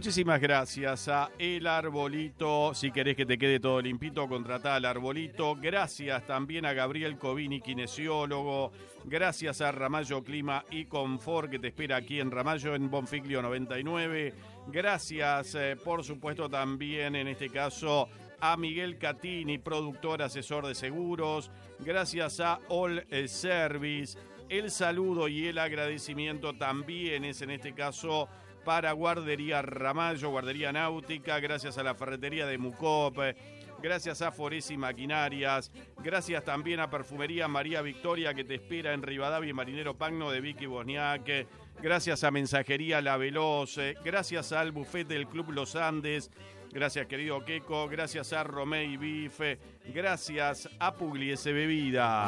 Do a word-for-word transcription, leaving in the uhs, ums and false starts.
Muchísimas gracias a El Arbolito. Si querés que te quede todo limpito, contratá al Arbolito. Gracias también a Gabriel Covini, kinesiólogo. Gracias a Ramallo Clima y Confort, que te espera aquí en Ramallo, en Bonfiglio noventa y nueve. Gracias, eh, por supuesto, también en este caso a Miguel Catini, productor, asesor de seguros. Gracias a All Service. El saludo y el agradecimiento también es en este caso para Guardería Ramallo, Guardería Náutica, gracias a la ferretería de Mucop, gracias a Foresi Maquinarias, gracias también a Perfumería María Victoria, que te espera en Rivadavia y Marinero Pagno, de Vicky Bosniak, gracias a Mensajería La Veloz, gracias al Buffet del Club Los Andes, gracias querido Queco, gracias a Romey Beef, gracias a Pugliese Bebida.